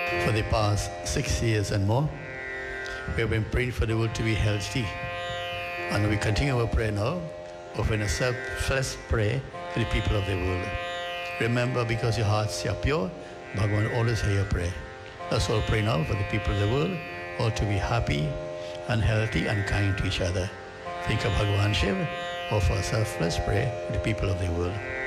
For the past 6 years and more, we have been praying for the world to be healthy. And we continue our prayer now, offering a selfless prayer to the people of the world. Remember, because your hearts are pure, Bhagavan will always hear your prayer. Let's all pray now for the people of the world, all to be happy and healthy and kind to each other. Think of Bhagavan Shiva, offer a selfless prayer to the people of the world.